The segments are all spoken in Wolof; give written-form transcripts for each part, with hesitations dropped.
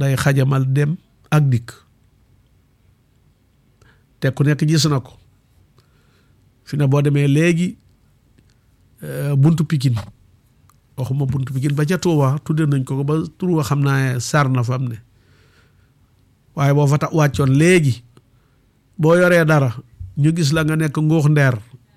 day xajamal dem ak dikk te ku nekk gis na ko fi ne boo demee léegi buntu Pikine waxuma buntu Pikine ba ca Touba tudde nañ ko ba tur wa xam naa sar na fa am ne waaye boo fa wàccoon léegi boo yoree dara ñu gis la nga nekk nguux ndeer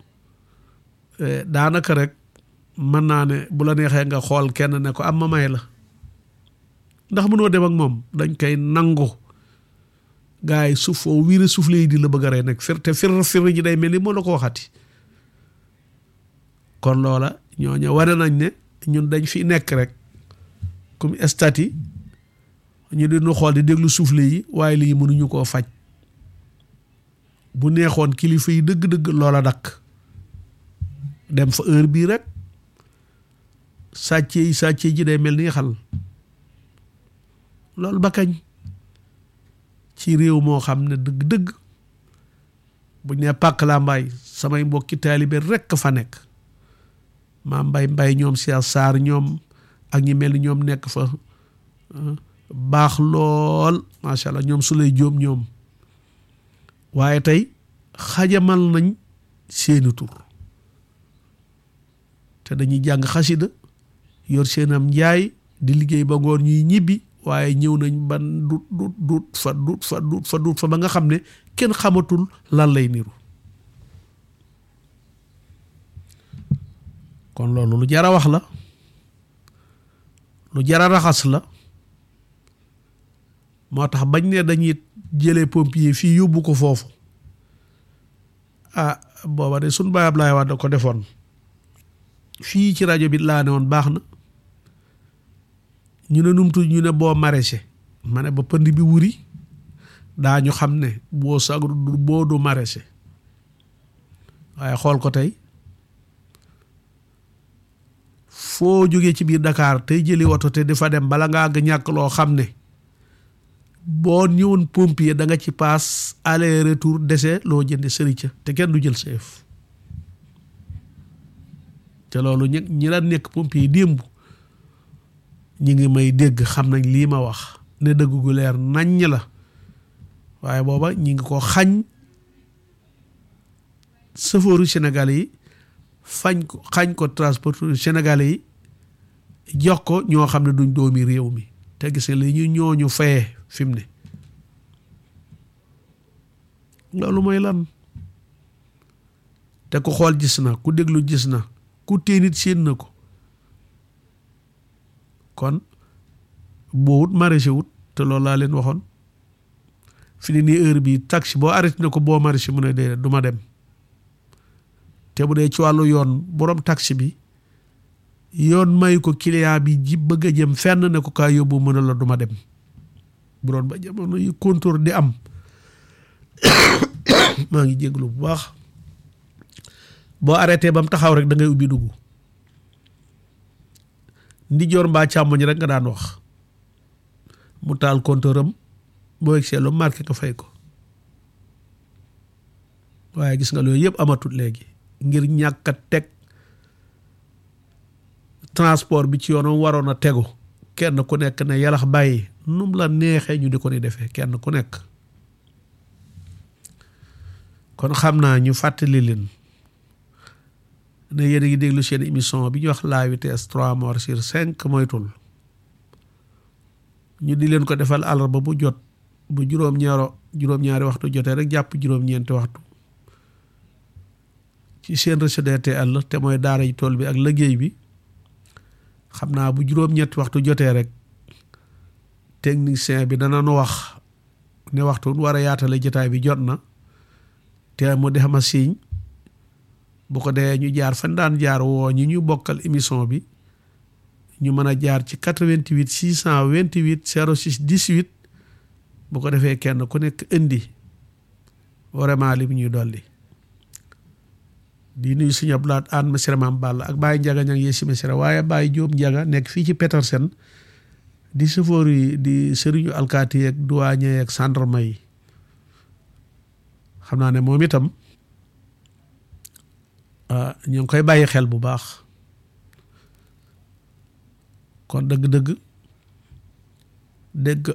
daanaka rek mën naa ne bu la neexee nga xool kenn ne ko am ma may la ndax mënoo dem ak moom dañ koy nangu gars yi suuf foo wiire suuf lay di la bëgg a rey nag fir ji day mel ni moo la ko waxati kon loola ñooñu wane nañ ne ñun dañ fi nekk rek comme stati ñu di nu xool di déglu soufflé yi waaye lii mënuñu koo faj bu neexoon kilifa yi dëgg-dëgg loola dakk dem fa heure bii rek sàccee ji day mel ni xal loolu ba kañ ci réew moo xam ne dëgg-dëgg buñ ne pàkk laa mbaay samay mbokki taalibe rekk fa nekk maa mbay ñoom Cheikh Sarr ñoom ak ñi mel ni ñoom nekk fa baax lool macha allah ñoom su lay jóom ñoom waaye tey xajamal nañ seeni tur te dañuy jàng xasida yor seenam njaay di liggéey ba ngoon ñuy ñibbi waaye ñëw nañ ban dut fa ba nga xam ne kenn xamatul lan lay niru kon loolu lu jara wax la lu jara raxas la moo tax bañ ne dañuy jëlee pompier fii yóbbu ko foofu booba de sun baay Ablaye Wade ko defoon fii ci rajo bi laa ne woon baax na ñu ne numtu ñu ne boo maraîcher ma ne ba pënd bi wuri daañu xam ne boo sagru boo du maraîcher waaye xool ko tey foo jógee ci biir Dakar tey jëli oto te dafa dem bala nga àgg ñàkk loo xam ne boo ñëwoon pompier da nga ci paas aller retour dese loo jënde sërica te kenn du jël seef te loolu ñi la nekk pompier démb ñi ngi may dégg xam nañ lii ma wax ne dëgg gu leer naññ la waaye booba ñi ngi ko xañ chauffeur sénégalais yi xañ ko transporteur sénégalais yi jox ko ñoo xam ne duñ doomi réew mi te gis nga li ñu ñooñu fayee fi mu ne loolu mooy lan te ku xool gis na ku déglu gis na ku téenit séen na ko kon boo wut maraîcher wut te loolu laa leen waxoon fi ne nii heure bi taxi boo arrêté na ko boo maraîcher mu ne dee du ma dem te bu dee ci wàllu yoon borom taxi bi yoon may ko client bi ji bëgg a jëm fenn ne ko kaa yóbbu mën a la du ma dem bu doon ba jamono yu contour di am maa ngi jéglu bu baax boo arrêté ba mu taxaw rek da ngay ubbi dugg ndijoor mbaa càmmoñ rek nga daan wax mu taal compteur am boo egsee lu marqué ko fay ko waaye gis nga loolu yëpp amatul léegi ngir ñàkk a teg transport bi ci yoonam waroon a tegu kenn ku nekk ne yalax bàyyi num la neexee ñu di ko ni defee kenn ku nekk kon xam naa ñu fàttali leen ne yéen a ngi déglu seen émission bi ñu wax la vitesse 3 morts sur 5 moytul ñu di leen ko defal àllarba bu jot bu juróom-ñaari waxtu jotee rek jàpp juróom-ñeenti waxtu ci seen RCDTL te mooy daara yi tool bi ak liggéey bi xam naa bu juróom-ñetti waxtu jotee rek technicien bi dana nu wax ne waxtu war a yaatale jotaay bi jot na te mu def ma signe bu ko dee ñu jaar fan daan jaar woo ñi ñu bokkal émission bi ñu mën a jaar ci 88 628 06 18 bu ko defee kenn ku nekk indi vraiment li mu ñuy dolli di nuyu suñu ablaat aan mesere maam Balla ak Baye Njaga ñang yee si mesere waaye Baye Jóob Njaga nekk fii ci Petersen di chauffeur yi di sëriñu alkaati yeeg douanier yeeg gendarme yi xam naa ne moom itam ñu ngi koy bàyyi xel bu baax kon dëgg-dëgg dégg